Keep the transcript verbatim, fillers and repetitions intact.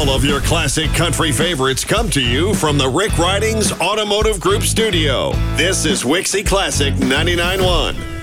All of your classic country favorites come to you from the Rick Ridings Automotive Group studio. This is Wixie Classic ninety-nine point one.